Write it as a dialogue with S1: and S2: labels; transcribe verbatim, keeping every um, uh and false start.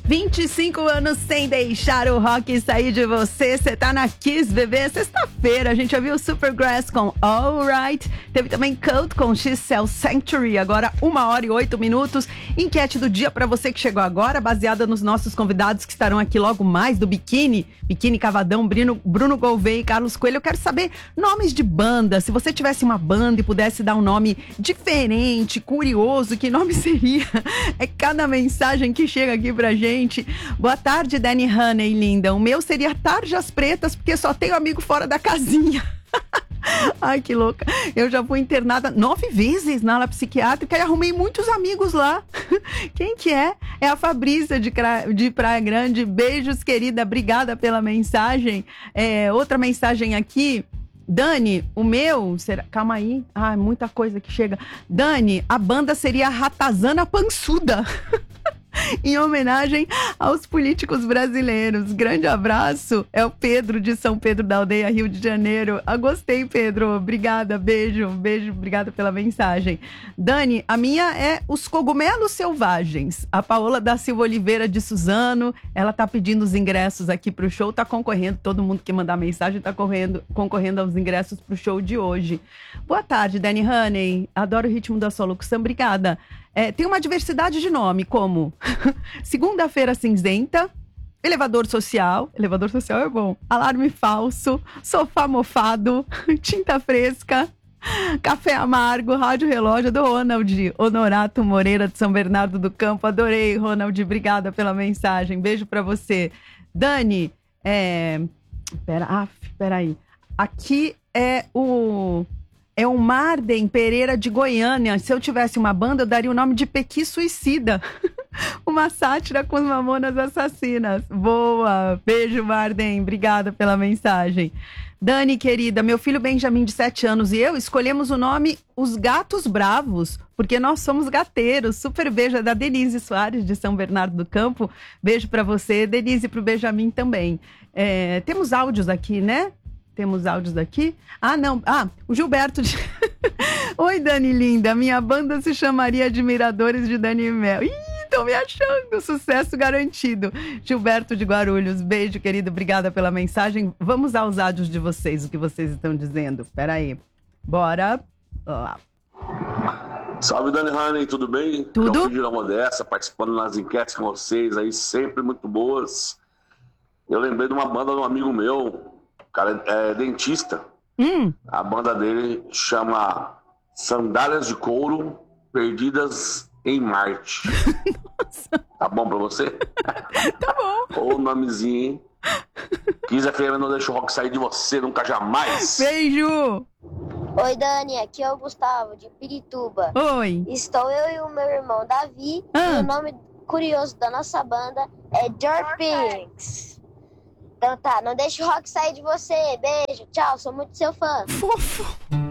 S1: vinte e cinco anos sem deixar o rock sair de você. Você tá na Kiss, bebê. Sexta-feira a gente ouviu Supergrass com Alright. Teve também Cult com X-Cell Sanctuary. Agora uma hora e oito minutos. Enquete do dia pra você que chegou agora, baseada nos nossos convidados que estarão aqui logo mais do Biquíni. Biquíni Cavadão, Bruno, Bruno Gouveia e Carlos Coelho. Eu quero saber nomes de banda. Se você tivesse uma banda e pudesse dar um nome diferente, curioso, que nome seria? É cada mensagem que chega aqui pra gente. Boa tarde, Dani Honey, linda. O meu seria Tarjas Pretas, porque só tenho amigo fora da casinha. Ai, que louca. Eu já fui internada nove vezes na ala psiquiátrica e arrumei muitos amigos lá. Quem que é? É a Fabrícia de, Cra... de Praia Grande. Beijos, querida. Obrigada pela mensagem. É, outra mensagem aqui. Dani, o meu... Será... Calma aí. Ah, muita coisa que chega. Dani, a banda seria Ratazana Pançuda. Em homenagem aos políticos brasileiros. Grande abraço. É o Pedro de São Pedro da Aldeia, Rio de Janeiro. Ah, gostei, Pedro. Obrigada. Beijo. Beijo. Obrigada pela mensagem. Dani, a minha é Os Cogumelos Selvagens. A Paola da Silva Oliveira de Suzano. Ela tá pedindo os ingressos aqui pro show. Tá concorrendo. Todo mundo que mandar mensagem tá correndo, concorrendo aos ingressos pro show de hoje. Boa tarde, Dani Honey. Adoro o ritmo da sua locução. Obrigada. É, tem uma diversidade de nome, como Segunda-feira Cinzenta, Elevador Social, Elevador Social é bom, Alarme Falso, Sofá Mofado, Tinta Fresca, Café Amargo, Rádio Relógio, do Ronald Honorato Moreira de São Bernardo do Campo. Adorei, Ronald, obrigada pela mensagem, beijo pra você. Dani, é... Pera, ah, peraí, aqui é o... É o Marden Pereira de Goiânia. Se eu tivesse uma banda, eu daria o nome de Pequi Suicida. Uma sátira com os Mamonas Assassinas. Boa! Beijo, Marden. Obrigada pela mensagem. Dani, querida, meu filho Benjamin, de sete anos, e eu escolhemos o nome Os Gatos Bravos, porque nós somos gateiros. Super beijo, é da Denise Soares, de São Bernardo do Campo. Beijo pra você. Denise, pro Benjamin também. É, temos áudios aqui, né? Temos áudios aqui. Ah, não. Ah, o Gilberto. De... Oi, Dani linda. Minha banda se chamaria Admiradores de Dani Mel. Ih, estão me achando. Sucesso garantido. Gilberto de Guarulhos. Beijo, querido. Obrigada pela mensagem. Vamos aos áudios de vocês, o que vocês estão dizendo. Pera aí. Bora lá.
S2: Salve, Dani Honey. Tudo bem?
S1: Tudo.
S2: Eu fui da Modesta, participando nas enquetes com vocês aí, sempre muito boas. Eu lembrei de uma banda de um amigo meu. O cara é dentista. Hum. A banda dele chama Sandálias de Couro Perdidas em Marte. Nossa. Tá bom pra você?
S1: Tá bom.
S2: Ou o nomezinho, hein? Kiss F M não deixa o rock sair de você nunca jamais.
S1: Beijo!
S3: Oi, Dani, aqui é o Gustavo, de Pirituba.
S1: Oi.
S3: Estou eu e o meu irmão Davi. Ah. E o nome curioso da nossa banda é Jorpix. Então tá, não deixe o rock sair de você. Beijo, tchau, sou muito seu fã.
S1: Fofo.